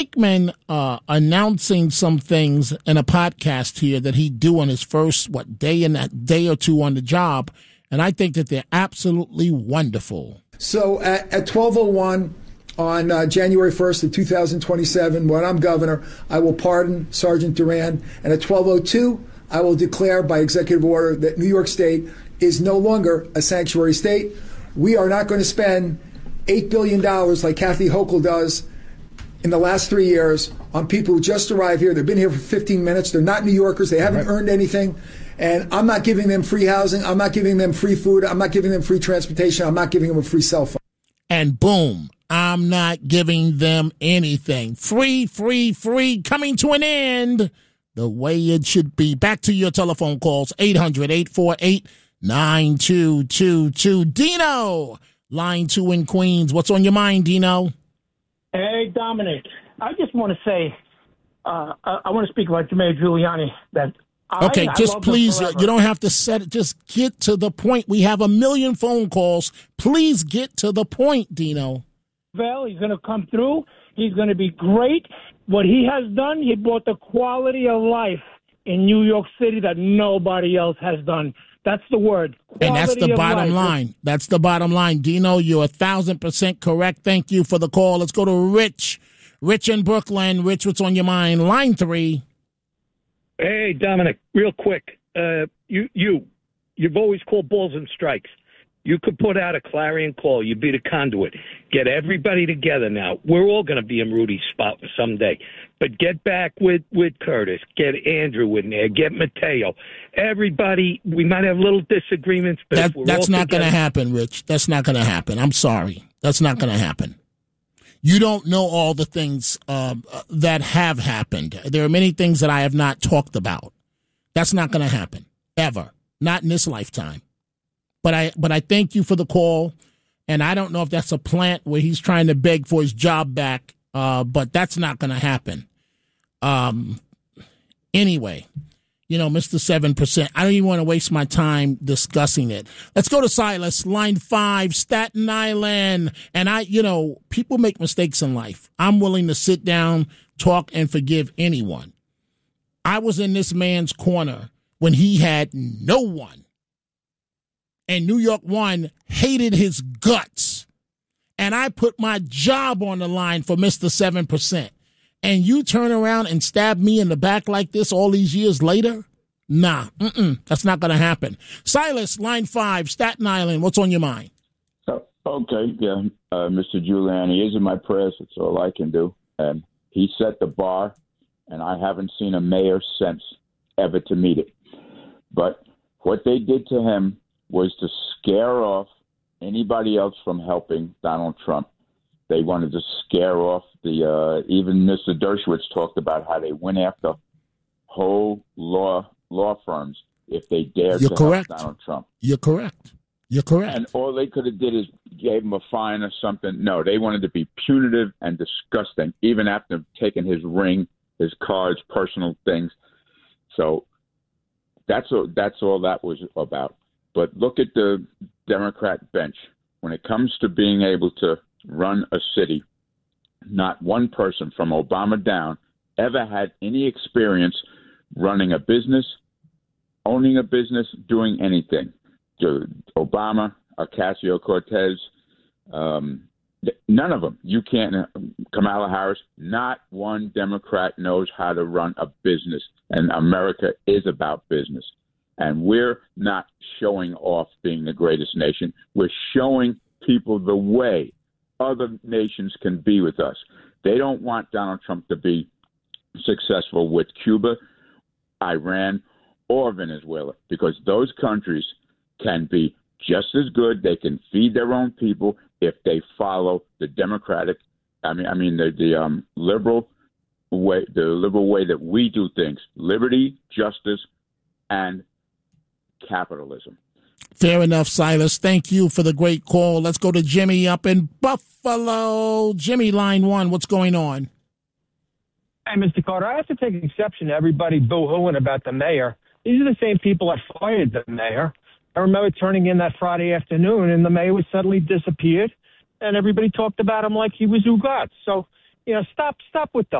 Aikman announcing some things in a podcast here that he'd do on his first, day or two on the job. And I think that they're absolutely wonderful. So at 12:01 on January 1st of 2027, when I'm governor, I will pardon Sergeant Duran. And at 12:02, I will declare by executive order that New York State is no longer a sanctuary state. We are not going to spend $8 billion like Kathy Hochul does in the last 3 years on people who just arrived here. They've been here for 15 minutes. They're not New Yorkers. They haven't earned anything. And I'm not giving them free housing. I'm not giving them free food. I'm not giving them free transportation. I'm not giving them a free cell phone. And boom, I'm not giving them anything. Free, coming to an end the way it should be. Back to your telephone calls, 800-848-9222. Dino, line 2 in Queens. What's on your mind, Dino? Hey, Dominic. I just want to say, I want to speak about Mayor Giuliani. Okay, just please, you don't have to set it. Just get to the point. We have 1 million phone calls. Please get to the point, Dino. Well, he's going to come through. He's going to be great. What he has done, he brought the quality of life in New York City that nobody else has done. That's the word. And that's the bottom line. That's the bottom line. Dino, you're 1,000% correct. Thank you for the call. Let's go to Rich. Rich in Brooklyn. Rich, what's on your mind? Line 3. Hey, Dominic, real quick. You've always called balls and strikes. You could put out a clarion call. You'd be the conduit. Get everybody together now. We're all going to be in Rudy's spot someday. But get back with Curtis. Get Andrew in there. Get Mateo. Everybody, we might have little disagreements, but that's not going to happen, Rich. That's not going to happen. I'm sorry. That's not going to happen. You don't know all the things that have happened. There are many things that I have not talked about. That's not going to happen, ever. Not in this lifetime. But I thank you for the call, and I don't know if that's a plant where he's trying to beg for his job back, but that's not going to happen. Anyway, Mr. 7%, I don't even want to waste my time discussing it. Let's go to Silas, line 5, Staten Island. And people make mistakes in life. I'm willing to sit down, talk, and forgive anyone. I was in this man's corner when he had no one. And New York One hated his guts. And I put my job on the line for Mr. 7%. And you turn around and stab me in the back like this all these years later? Nah, that's not going to happen. Silas, line 5, Staten Island, what's on your mind? Okay, yeah. Mr. Giuliani is in my prayers. That's all I can do. And he set the bar, and I haven't seen a mayor since ever to meet it. But what they did to him was to scare off anybody else from helping Donald Trump. They wanted to scare off even Mr. Dershowitz talked about how they went after whole law firms if they dared to help Donald Trump. You're correct. And all they could have did is gave him a fine or something. No, they wanted to be punitive and disgusting, even after taking his ring, his cards, personal things. So that's all that was about. But look at the Democrat bench. When it comes to being able to run a city, not one person from Obama down ever had any experience running a business, owning a business, doing anything. Obama, Ocasio-Cortez, none of them. You can't. Kamala Harris, not one Democrat knows how to run a business. And America is about business. And we're not showing off being the greatest nation. We're showing people the way other nations can be with us. They don't want Donald Trump to be successful with Cuba, Iran, or Venezuela, because those countries can be just as good. They can feed their own people if they follow the democratic, the liberal way, that we do things: liberty, justice, and capitalism. Fair enough, Silas. Thank you for the great call. Let's go to Jimmy up in Buffalo. Jimmy, line 1, what's going on? Hey, Mr. Carter, I have to take exception to everybody boo-hooing about the mayor. These are the same people that fired the mayor. I remember turning in that Friday afternoon, and the mayor was suddenly disappeared, and everybody talked about him like he was Ugat. So, Stop with the